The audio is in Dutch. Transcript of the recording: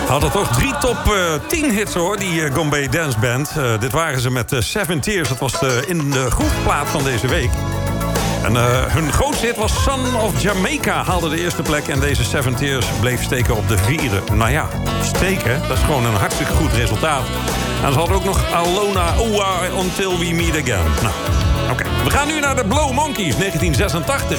Hadden toch 3 top 10 hits hoor, die Gombay Dance Band. Dit waren ze met 7 Tears. Dat was in de groepplaat van deze week. En hun grootste hit was Son of Jamaica. Haalde de eerste plek en deze 7 Tears bleef steken op de 4e. Nou ja, steken, dat is gewoon een hartstikke goed resultaat. En ze hadden ook nog Alona Oa Until We Meet Again. Nou, oké. We gaan nu naar de Blow Monkeys, 1986.